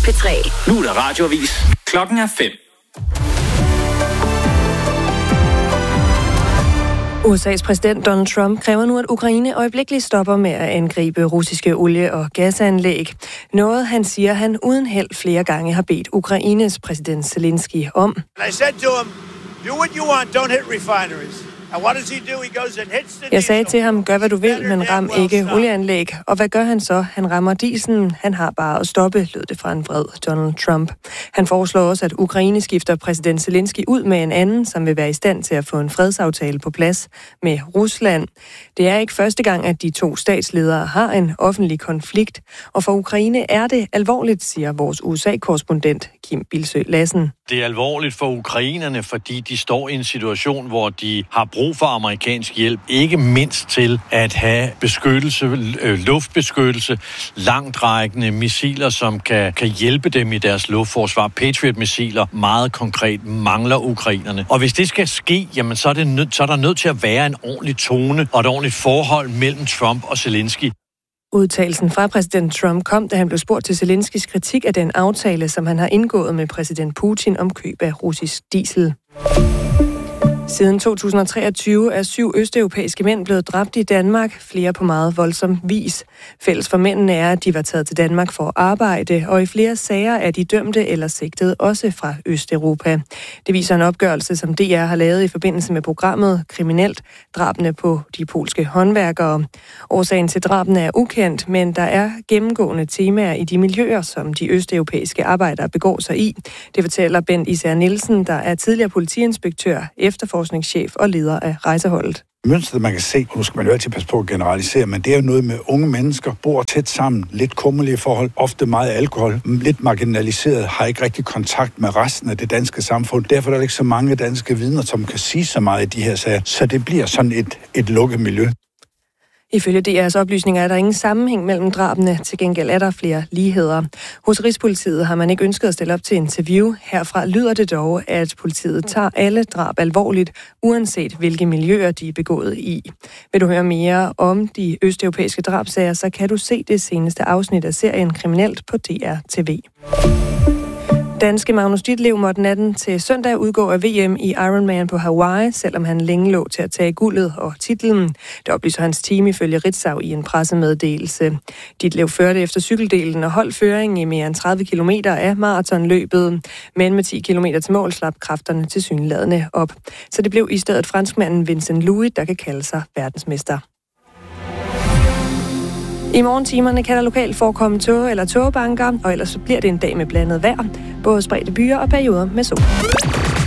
P3. Nu er der radioavis. Klokken er 5. USA's præsident Donald Trump kræver nu, at Ukraine øjeblikkeligt stopper med at angribe russiske olie- og gasanlæg. Noget, han siger, han uden held flere gange har bedt Ukraines præsident Zelensky om. I said to him, do what you want, don't hit refineries. And what does he do? He goes and hits the Jeg sagde til ham, gør hvad du vil, men ram ikke olieanlæg. Og hvad gør han så? Han rammer dieselen. Han har bare at stoppe, lød det fra en vred Donald Trump. Han foreslår også, at Ukraine skifter præsident Zelensky ud med en anden, som vil være i stand til at få en fredsaftale på plads med Rusland. Det er ikke første gang, at de to statsledere har en offentlig konflikt. Og for Ukraine er det alvorligt, siger vores USA-korrespondent Kim Bilsøe Lassen. Det er alvorligt for ukrainerne, fordi de står i en situation, hvor de har brug for amerikansk hjælp. Ikke mindst til at have beskyttelse, luftbeskyttelse, langtrækkende missiler, som kan hjælpe dem i deres luftforsvar. Patriot-missiler meget konkret mangler ukrainerne. Og hvis det skal ske, jamen så er der nødt til at være en ordentlig tone og et ordentligt forhold mellem Trump og Zelensky. Udtalelsen fra præsident Trump kom, da han blev spurgt til Zelenskys kritik af den aftale, som han har indgået med præsident Putin om køb af russisk diesel. Siden 2023 er 7 østeuropæiske mænd blevet dræbt i Danmark, flere på meget voldsom vis. Fælles for mændene er, at de var taget til Danmark for at arbejde, og i flere sager er de dømte eller sigtet også fra Østeuropa. Det viser en opgørelse, som DR har lavet i forbindelse med programmet Kriminelt, drabene på de polske håndværkere. Årsagen til drabene er ukendt, men der er gennemgående temaer i de miljøer, som de østeuropæiske arbejdere begår sig i. Det fortæller Bent Især Nielsen, der er tidligere politiinspektør, efterforskningschef og leder af rejseholdet. Mønstret, man kan se, nu skal man jo altid passe på at generalisere, men det er jo noget med unge mennesker, bor tæt sammen, lidt kummerlige forhold, ofte meget alkohol, lidt marginaliseret, har ikke rigtig kontakt med resten af det danske samfund. Derfor er der ikke så mange danske vidner, som kan sige så meget i de her sager, så det bliver sådan et lukket miljø. Ifølge DR's oplysninger er der ingen sammenhæng mellem drabene. Til gengæld er der flere ligheder. Hos Rigspolitiet har man ikke ønsket at stille op til interview. Herfra lyder det dog, at politiet tager alle drab alvorligt, uanset hvilke miljøer de er begået i. Vil du høre mere om de østeuropæiske drabsager, så kan du se det seneste afsnit af serien Kriminelt på DR TV. Danske Magnus Ditlev måtte natten til søndag udgå af VM i Ironman på Hawaii, selvom han længe lå til at tage guldet og titlen. Det oplyser hans team ifølge Ritzau i en pressemeddelelse. Ditlev førte efter cykeldelen og holdt føringen i mere end 30 kilometer af maratonløbet, men med 10 kilometer til mål slap kræfterne tilsyneladende op. Så det blev i stedet franskmanden Vincent Louis, der kan kalde sig verdensmester. I morgentimerne kan der lokalt forekomme tåge eller tågebanker, og ellers så bliver det en dag med blandet vejr, både spredte byer og perioder med sol.